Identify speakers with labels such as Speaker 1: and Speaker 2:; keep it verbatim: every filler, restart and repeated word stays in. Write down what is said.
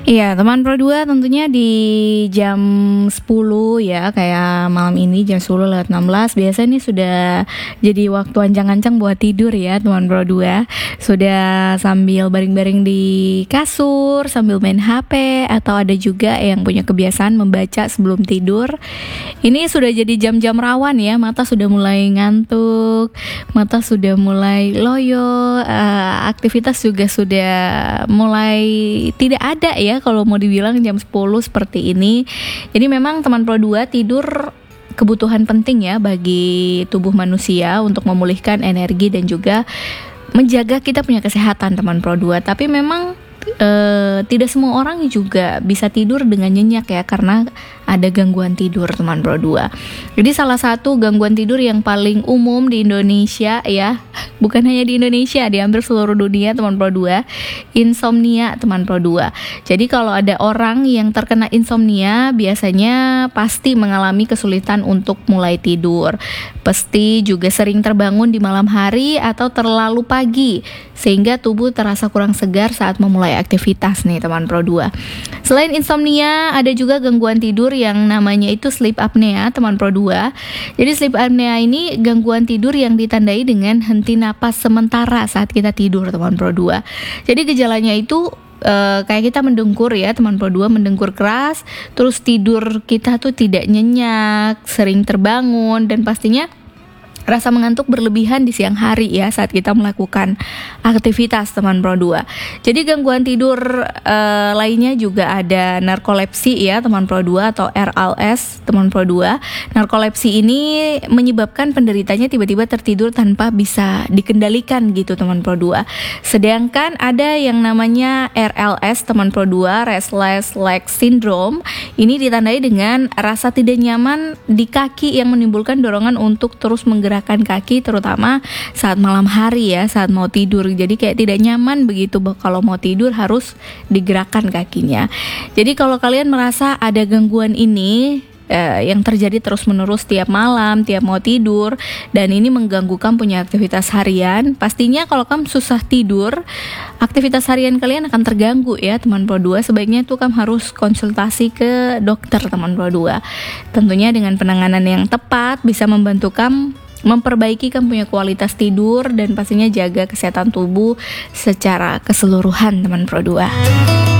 Speaker 1: Iya, teman Pro dua tentunya di jam sepuluh ya, kayak malam ini jam sepuluh lewat enam belas biasa ini sudah jadi waktu ancang-ancang buat tidur ya teman Pro dua. Sudah sambil baring-baring di kasur, sambil main H P, atau ada juga yang punya kebiasaan membaca sebelum tidur. Ini sudah jadi jam-jam rawan ya, mata sudah mulai ngantuk, mata sudah mulai loyo, uh, aktivitas juga sudah mulai tidak ada ya kalau mau dibilang jam sepuluh seperti ini. Jadi memang teman Pro dua, tidur kebutuhan penting ya bagi tubuh manusia untuk memulihkan energi dan juga menjaga kita punya kesehatan teman Pro dua. Tapi memang Uh, tidak semua orang juga bisa tidur dengan nyenyak ya, karena ada gangguan tidur teman Pro dua. Jadi salah satu gangguan tidur yang paling umum di Indonesia ya, bukan hanya di Indonesia, di hampir seluruh dunia teman Pro dua, insomnia teman Pro dua. Jadi kalau ada orang yang terkena insomnia, biasanya pasti mengalami kesulitan untuk mulai tidur. Pasti juga sering terbangun di malam hari atau terlalu pagi, sehingga tubuh terasa kurang segar saat memulai aktivitas nih teman Pro dua. Selain insomnia, ada juga gangguan tidur yang namanya itu sleep apnea teman Pro dua. Jadi sleep apnea ini gangguan tidur yang ditandai dengan henti napas sementara saat kita tidur teman Pro dua. Jadi gejalanya itu Uh, kayak kita mendengkur ya teman Pro dua, mendengkur keras, terus tidur kita tuh tidak nyenyak, sering terbangun, dan pastinya rasa mengantuk berlebihan di siang hari ya saat kita melakukan aktivitas teman Pro dua. Jadi gangguan tidur uh, lainnya juga ada narkolepsi ya teman Pro dua, atau R L S teman Pro dua. Narkolepsi ini menyebabkan penderitanya tiba-tiba tertidur tanpa bisa dikendalikan gitu teman Pro dua. Sedangkan ada yang namanya R L S teman Pro dua, Restless Leg Syndrome. Ini ditandai dengan rasa tidak nyaman di kaki yang menimbulkan dorongan untuk terus menggerakkan gerakan kaki, terutama saat malam hari ya, saat mau tidur. Jadi kayak tidak nyaman begitu kalau mau tidur harus digerakkan kakinya. Jadi kalau kalian merasa ada gangguan ini eh, yang terjadi terus-menerus tiap malam, tiap mau tidur, dan ini mengganggu kamu punya aktivitas harian, pastinya kalau kamu susah tidur, aktivitas harian kalian akan terganggu ya teman Pro dua. Sebaiknya tuh kamu harus konsultasi ke dokter teman Pro dua. Tentunya dengan penanganan yang tepat bisa membantu kamu memperbaiki kamu punya kualitas tidur dan pastinya jaga kesehatan tubuh secara keseluruhan teman Pro dua.